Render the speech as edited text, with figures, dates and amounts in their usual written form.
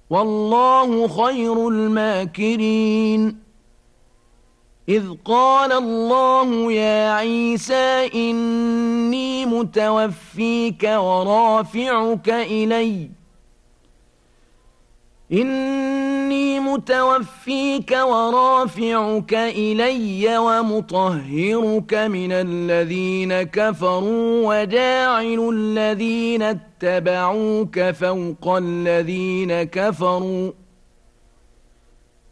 والله خير الماكرين. إذ قال الله يا عيسى إني متوفيك ورافعك إلي ومطهرك من الذين كفروا وجاعل الذين اتبعوك فوق الذين كفروا